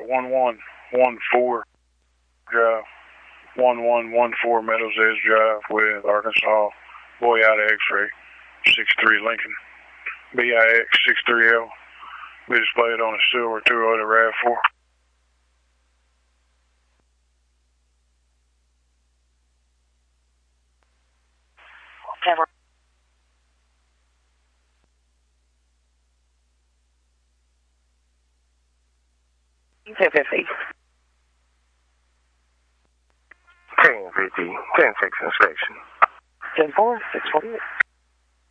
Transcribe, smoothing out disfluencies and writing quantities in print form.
at 1114 Drive, 1114 Meadows Edge Drive with Arkansas, Boyata X-Ray, 63 Lincoln, BIX 63L, be displayed on a silver Toyota RAV4. Never. $10.50. 10.50, 10-6 inspection. 10-4, 648.